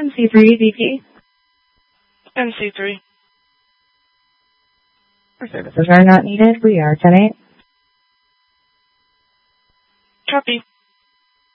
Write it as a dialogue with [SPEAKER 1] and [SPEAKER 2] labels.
[SPEAKER 1] MC3 VP.
[SPEAKER 2] MC3.
[SPEAKER 1] Our services are not needed. We are 10-8.
[SPEAKER 2] Copy.